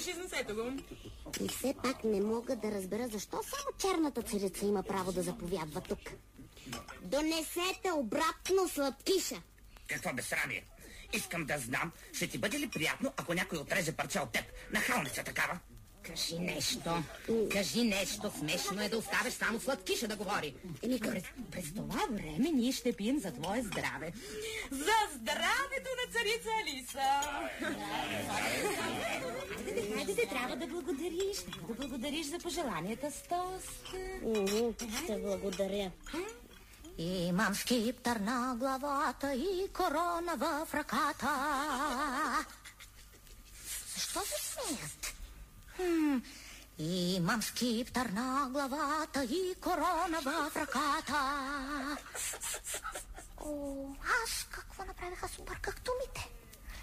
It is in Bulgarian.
изнесете го. И все пак не мога да разбера защо само черната царица има право да заповядва тук. Донесете обратно сладкиша. Какво безсрамие? Искам да знам, ще ти бъде ли приятно, ако някой отреже парче от теб? Нахалница такава. Кажи нещо. Кажи нещо. Смешно е да оставиш само сладкиша да говори. През това време ние ще пием за твое здраве. За здравето на царица Алиса. Хайде, трябва да благодариш. Да благодариш за пожеланията с тост. Ще благодаря. Имам скиптър на главата и корона в ръката. Защо се смеят? Имам скиптър на главата и корона в ръката. О, аз какво направих? Аз обърках думите.